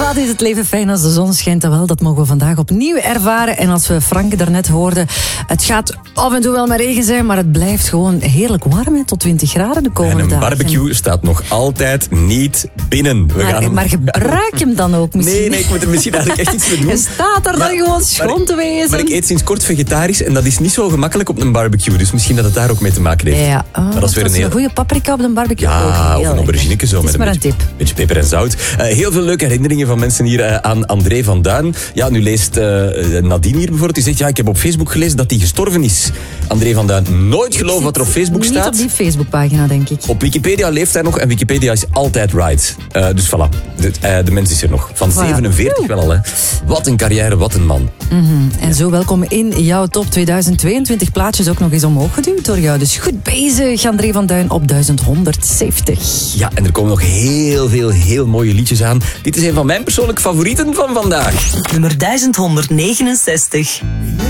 Wat is het leven fijn als de zon schijnt? Wel, dat mogen we vandaag opnieuw ervaren. En als we Frank daarnet hoorden, het gaat af en toe wel maar regen zijn, maar het blijft gewoon heerlijk warm, hè, tot 20 graden de komende dagen. En een barbecue staat nog altijd niet binnen. Maar gebruik hem dan ook misschien. Nee, ik moet er misschien eigenlijk echt iets mee doen. Je staat er dan gewoon schoon te wezen. Maar ik eet sinds kort vegetarisch en dat is niet zo gemakkelijk op een barbecue. Dus misschien dat het daar ook mee te maken heeft. Ja, maar dat is weer een goede paprika op de barbecue. Ja, of een aubergineke zo. Met een beetje peper en zout. Heel veel leuke herinneringen van mensen hier aan André van Duin. Ja, nu leest Nadine hier bijvoorbeeld. Die zegt, ja, ik heb op Facebook gelezen dat hij gestorven is. André van Duin, nooit geloven wat er op Facebook staat. Niet op die Facebookpagina, denk ik. Op Wikipedia leeft hij nog en Wikipedia is altijd right. Dus voilà, de mens is er nog. Van 47 wel al, hè. Wat een carrière, wat een man. En zo welkom in jouw top 2022 plaatjes ook nog eens omhoog geduwd door jou. Dus goed bezig, André van Duin op 1170. Ja, en er komen nog heel veel heel mooie liedjes aan. Dit is een van mijn persoonlijke favorieten van vandaag. Nummer 1169.